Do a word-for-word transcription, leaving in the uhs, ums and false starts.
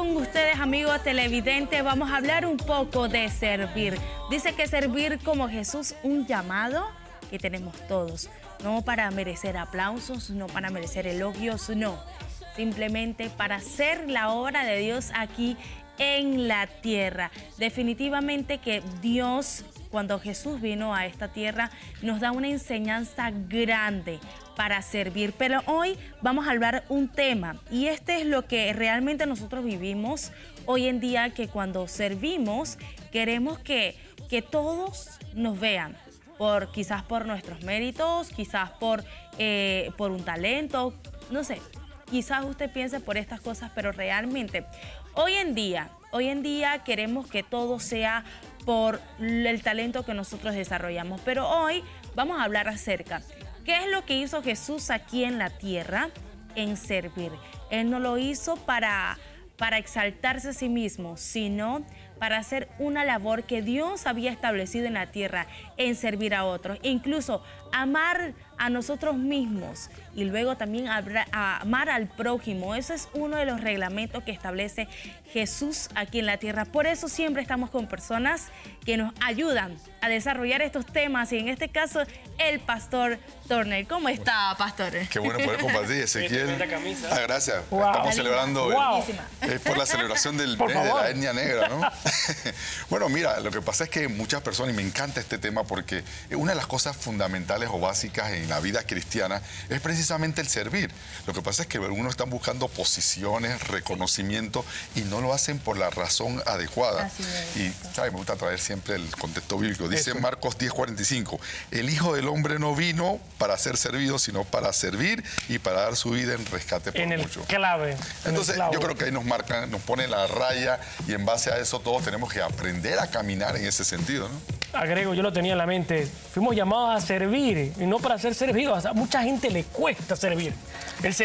con ustedes, amigos televidentes. Vamos a hablar un poco de servir. Dice que servir como Jesús, un llamado que tenemos todos. No para merecer aplausos, no para merecer elogios, no. Simplemente para hacer la obra de Dios aquí en la tierra. Definitivamente que Dios, cuando Jesús vino a esta tierra, nos da una enseñanza grande para servir. Pero hoy vamos a hablar un tema, y este es lo que realmente nosotros vivimos hoy en día, que cuando servimos queremos que, que todos nos vean, por, quizás por nuestros méritos, quizás por, eh, por un talento, no sé. Quizás usted piense por estas cosas, pero realmente hoy en día, hoy en día queremos que todo sea por el talento que nosotros desarrollamos. Pero hoy vamos a hablar acerca qué es lo que hizo Jesús aquí en la tierra en servir. Él no lo hizo para, para exaltarse a sí mismo, sino para hacer una labor que Dios había establecido en la tierra, en servir a otros, e incluso amar a nosotros mismos y luego también amar al prójimo. Ese es uno de los reglamentos que establece Jesús aquí en la tierra. Por eso siempre estamos con personas que nos ayudan a desarrollar estos temas, y en este caso el pastor Turner. ¿Cómo está, pastor? Qué bueno poder compartir, Ezequiel. Ah, gracias. Wow. Estamos celebrando Wow. el, es por la celebración del Por mes de favor. la etnia negra, ¿no? Bueno, mira, lo que pasa es que muchas personas, y me encanta este tema porque una de las cosas fundamentales o básicas en la vida cristiana es precisamente el servir. Lo que pasa es que algunos están buscando posiciones, reconocimiento, y no lo hacen por la razón adecuada. Así es. Y, ¿sabes? Me gusta traer siempre el contexto bíblico. Dice Eso. Marcos diez cuarenta y cinco, el Hijo del Hombre no vino para ser servido, sino para servir y para dar su vida en rescate por En el muchos. clave. en Entonces, el clavo. yo creo que ahí nos marcan, nos ponen la raya, y en base a eso todos tenemos que aprender a caminar en ese sentido, ¿no? Agrego, yo lo tenía en la mente. Fuimos llamados a servir y no para ser servidos. A mucha gente le cuesta servir. El